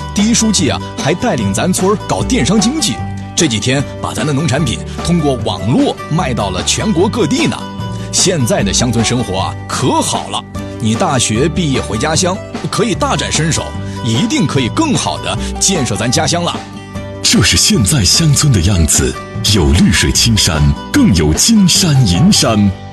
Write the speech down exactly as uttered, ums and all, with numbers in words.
第一书记啊，还带领咱村搞电商经济，这几天把咱的农产品通过网络卖到了全国各地呢。现在的乡村生活啊，可好了！你大学毕业回家乡，可以大展身手，一定可以更好的建设咱家乡了。 这是现在乡村的样子，有绿水青山，更有金山银山。